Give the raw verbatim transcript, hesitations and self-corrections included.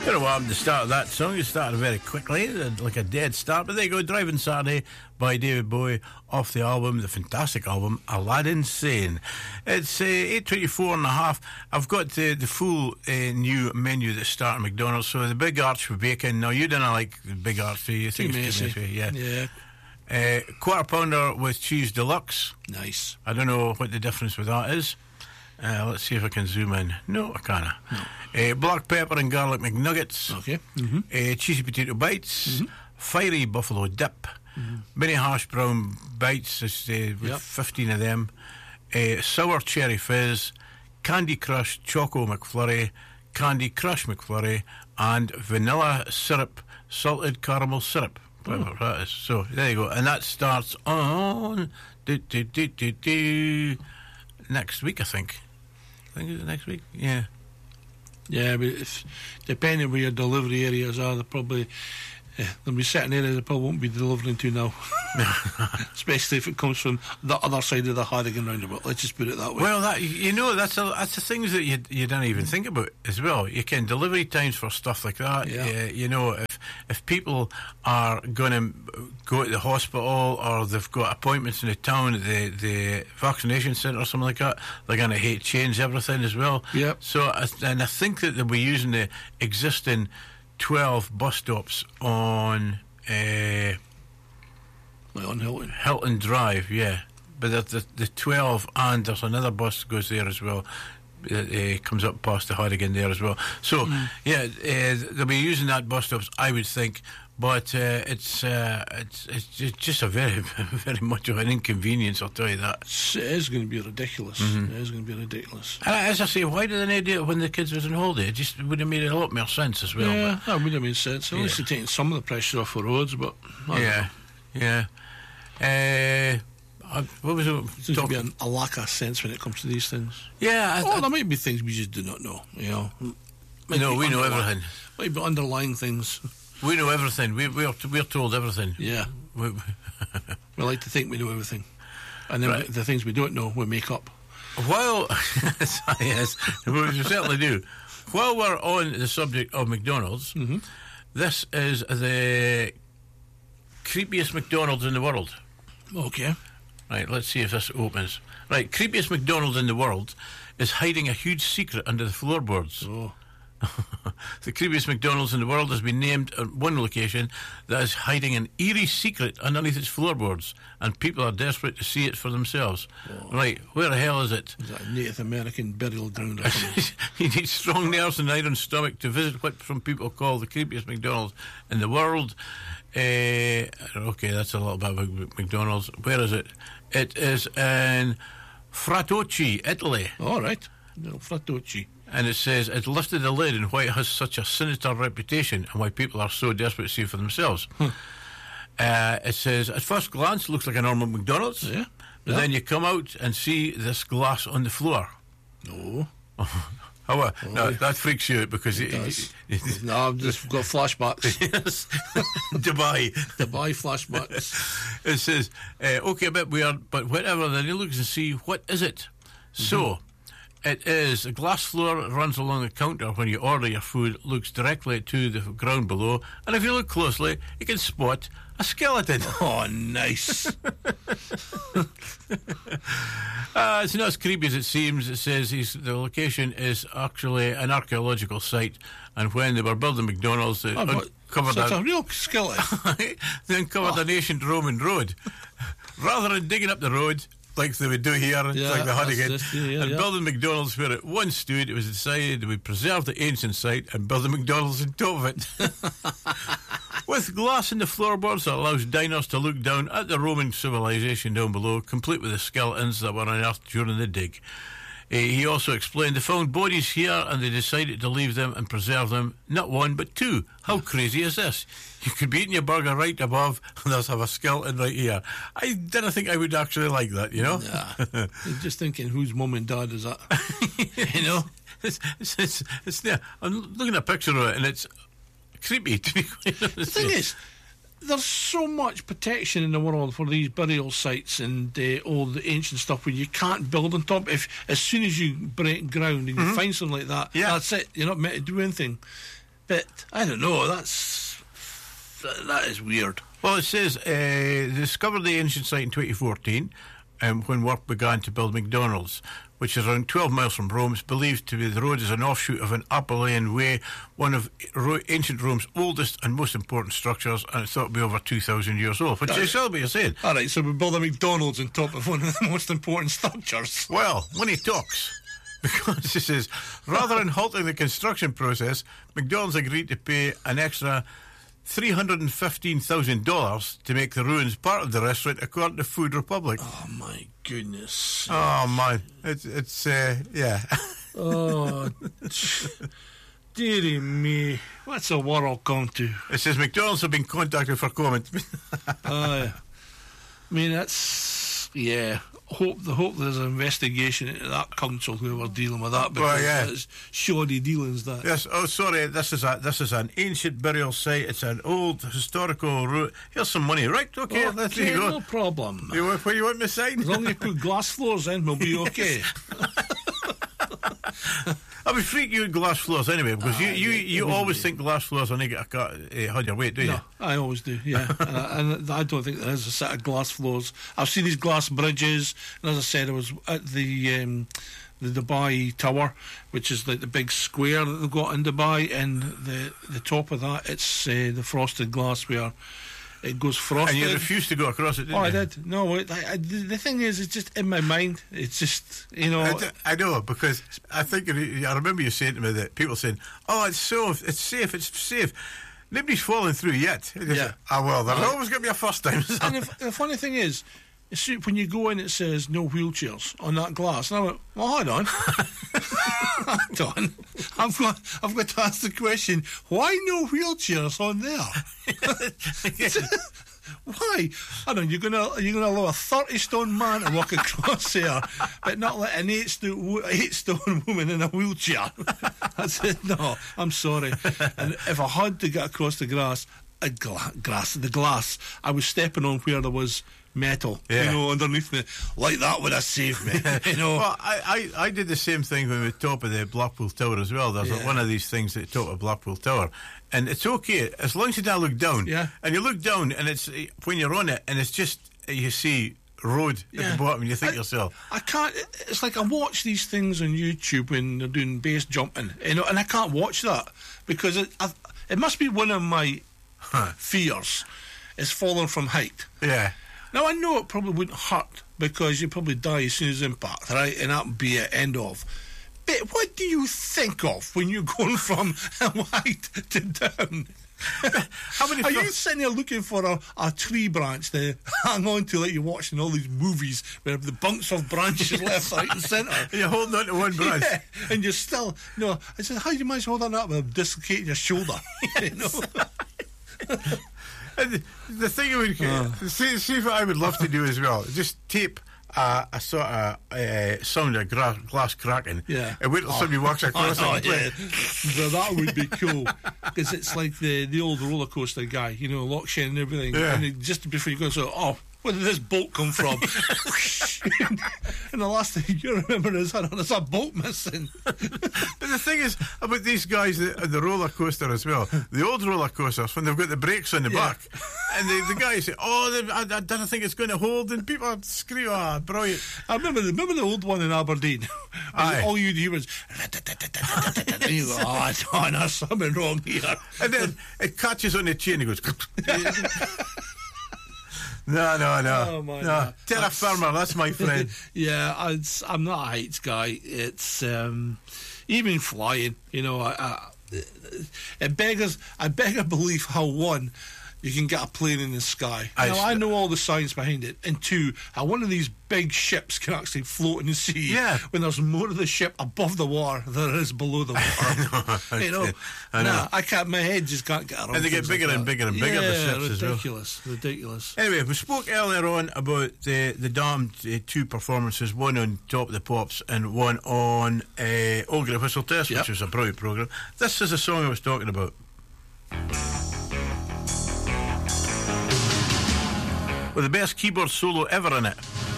You know what happened to the start of that song? It started very quickly, like a dead start. But there you go, Driving Saturday by David Bowie, off the album, the fantastic album, Aladdin Sane. It's uh, eight twenty-four and a half. I've got the, the full uh, new menu that's starting McDonald's. So the big arch with bacon. Now, you didn't like the big arch, do you? Think it's too messy. Yeah. Yeah. Uh, quarter pounder with cheese deluxe. Nice. I don't know what the difference with that is. Uh, let's see if I can zoom in. No, I can't. No. Uh, black pepper and garlic McNuggets. Okay. Mm-hmm. Uh, cheesy potato bites. Mm-hmm. Fiery buffalo dip. Mm-hmm. Mini hash brown bites. Uh, with yep. fifteen of them. Uh, sour cherry fizz. Candy Crush Choco McFlurry. Candy Crush McFlurry. And vanilla syrup. Salted caramel syrup. Whatever oh. that is. So, there you go. And that starts on... Do, do, do, do, do, next week, I think. I think it's next week. Yeah. Yeah, but if, depending where your delivery areas are, they're probably uh, there'll be certain areas they probably won't be delivering to now. Especially if it comes from the other side of the Hardigan roundabout. Let's just put it that way. Well, that you know, that's a, that's the things that you you don't even think about as well. You can delivery times for stuff like that. Yeah. Uh, you know, if if people are going to go to the hospital or they've got appointments in the town, the the vaccination centre or something like that, they're going to hate change everything as well. Yep. So, and I think that they'll be using the existing twelve bus stops on uh, well, on Hilton Hilton Drive, yeah. But the, the the twelve, and there's another bus that goes there as well. It uh, comes up past the Hardigan there as well. So mm. yeah, uh, they'll be using that bus stops, I would think. But uh, it's, uh, it's it's just a very very much of an inconvenience, I'll tell you that. It is going to be ridiculous. Mm-hmm. It is going to be ridiculous. And as I say, why did they do it when the kids was on holiday? It just would have made a lot more sense as well. Yeah, but, that would have made sense. At least yeah. taking some of the pressure off the roads, but I yeah, know. yeah. Uh, what was it? There's going to be a, a lack of sense when it comes to these things. Yeah, I, oh, I, there might be things we just do not know. You know, might no, we know everything. Might be underlying things. We know everything. We, we're we're told everything. Yeah, we, we like to think we know everything, and then right. we, the things we don't know we make up. While yes, we certainly do. While we're on the subject of McDonald's, mm-hmm. this is the creepiest McDonald's in the world. Okay. Right, let's see if this opens. Right, creepiest McDonald's in the world is hiding a huge secret under the floorboards. Oh. The creepiest McDonald's in the world has been named at one location that is hiding an eerie secret underneath its floorboards, and people are desperate to see it for themselves. Oh. Right, where the hell is it? Is that a Native American burial ground or something? You need strong nerves and iron stomach to visit what some people call the creepiest McDonald's in the world. Uh, okay, that's a little bit about McDonald's. Where is it? It is in Fratocci, Italy. All right, no, Fratocci. And it says, it lifted the lid on why it has such a sinister reputation and why people are so desperate to see it for themselves. Hmm. Uh, it says, at first glance, it looks like a normal McDonald's. Yeah. But yeah. then you come out and see this glass on the floor. No. Oh, well, oh, no, that freaks you out because it, it does. It, no, I've just got flashbacks. Yes, Dubai, Dubai flashbacks. It says, uh, okay, a bit weird, but whatever. Then he looks and see what is it. Mm-hmm. So, it is a glass floor that runs along the counter when you order your food. Looks directly to the ground below, and if you look closely, you can spot a skeleton. Oh, nice. Uh, it's not as creepy as it seems. It says he's, the location is actually an archaeological site, and when they were building McDonald's, they oh, uncovered so a, a real skeleton. they uncovered oh. an ancient Roman road. Rather than digging up the road like they would do here, yeah, like the Hardigan, just, yeah, and yeah. building McDonald's where it once stood, it was decided they would preserve the ancient site and build the McDonald's on top of it. With glass in the floorboards that allows diners to look down at the Roman civilization down below, complete with the skeletons that were unearthed during the dig. Uh, he also explained they found bodies here and they decided to leave them and preserve them, not one but two. How crazy is this? You could be eating your burger right above and there's have a skeleton right here. I didn't think I would actually like that, you know? Yeah. You're just thinking, whose mum and dad is that? You know? It's, it's, it's, it's there. I'm looking at a picture of it and it's creepy, to be quite honest. The thing is, there's so much protection in the world for these burial sites and uh, all the ancient stuff where you can't build on top. If as soon as you break ground and you mm-hmm. find something like that, yeah. that's it. You're not meant to do anything. But I don't know. That's that, that is weird. Well, it says uh, they discovered the ancient site in twenty fourteen, um, when work began to build McDonald's, which is around twelve miles from Rome. It's believed to be the road is an offshoot of an Appian Way, one of ro- ancient Rome's oldest and most important structures, and it's thought to be over two thousand years old, which is what you're saying. All right, so we build a McDonald's on top of one of the most important structures. Well, when he talks, because he says, rather than halting the construction process, McDonald's agreed to pay an extra three hundred fifteen thousand dollars to make the ruins part of the restaurant, according to Food Republic. Oh, my goodness. Oh, man. It's, it's uh, yeah. Oh, dearie me. What's the world come to? It says McDonald's have been contacted for comment. uh, I mean, that's, yeah. Hope the hope there's an investigation into that council, whoever's dealing with that, because well, yeah. it's shoddy dealings, that. Yes. Oh, sorry. This is a this is an ancient burial site. It's an old historical route. Here's some money, right? Okay, Okay, there you go. no problem. You want, what you want me to sign? As long as you put glass floors in, we'll be okay. I'll be freak you in glass floors anyway, because Ah, you you, yeah, you it always wouldn't think glass floors only get a cut, uh, hold your weight, do you? No, I always do, yeah. and, I, and I don't think there is a set of glass floors. I've seen these glass bridges, and as I said, I was at the um, the Dubai Tower, which is like the big square that they've got in Dubai, and the the top of that, it's uh, the frosted glass where it goes frosted. And you refused to go across it, didn't Oh, you? I did. No, it, I, I, the, the thing is, it's just in my mind. It's just, you know. I, d- I know, because I think it- I remember you saying to me that people saying, "Oh, it's so, it's safe, it's safe." Nobody's fallen through yet. It is, Yeah. Ah, well, there's Right. always going to be a first time. And the, the funny thing is, you see, when you go in, it says no wheelchairs on that glass. And I went, well, hold on. hold on. I've got, I've got to ask the question, why no wheelchairs on there? Why? I don't know, you're gonna you're gonna allow a thirty stone man to walk across there, but not let an eight stone eight stone woman in a wheelchair. I said, no, I'm sorry. And if I had to get across the grass, a gla- grass, the glass, I was stepping on where there was metal, Yeah. you know, underneath me. Like that would have saved me, you know. Well, I, I, I did the same thing when we were top of the Blackpool Tower as well. There's Yeah. one of these things at the top of Blackpool Tower, and it's okay as long as you don't look down. Yeah. And you look down, and it's when you're on it, and it's just you see road at Yeah. the bottom, and you think I, to yourself, I can't. It's like I watch these things on YouTube when they're doing base jumping, you know, and I can't watch that because it, I, it must be one of my huh. fears is falling from height. yeah. Now I know it probably wouldn't hurt because you probably die as soon as impact, right? And that would be it, end of. But what do you think of when you're going from height to down? How many Are fil- you sitting there looking for a, a tree branch to hang on to like you're watching all these movies where the bunks of branches left, right and centre? And you're holding on to one branch. Yeah, and you're still, no, I said, how do you manage to hold that up with dislocating your shoulder? You know? And the, the thing I would Uh. see, see what I would love to do as well. Just tape uh, a sort of uh, sound of gra- glass cracking. Yeah. And wait till somebody walks across Oh, it. And yeah. play. But that would be cool because it's like the the old roller coaster guy, you know, lock shed and everything. Yeah. And it, just before you go, so oh, where did this bolt come from? And the last thing you remember is, oh, there's a bolt missing. But the thing is about these guys on the roller coaster as well. The old roller coasters, when they've got the brakes on the Yeah. back, and the, the guys say, "Oh, they, I, I don't think it's going to hold," and people scream, "Ah, brilliant!" I remember the, remember the old one in Aberdeen. Aye. All you'd hear was, and you go, oh, no, there's something wrong here. And then it catches on the chain and goes. No, no, no. Oh, my no. God. Terra firma, that's my friend. Yeah, I, I'm not a heights guy. It's um, even flying. You know, I, I, it beggars. I beg a belief how one, you can get a plane in the sky. I now s- I know all the science behind it, and two, how one of these big ships can actually float in the sea. Yeah. When there's more of the ship above the water than there is below the water. I You know, I know. Nah, I can't. My head just can't get around. And they get things like bigger and that. bigger and bigger, the Yeah, ships as well. ridiculous, ridiculous. Anyway, we spoke earlier on about the the damned uh, two performances, one on Top of the Pops and one on uh, Old Grey Whistle Test, Yep. which was a brilliant programme. This is the song I was talking about. With the best keyboard solo ever in it.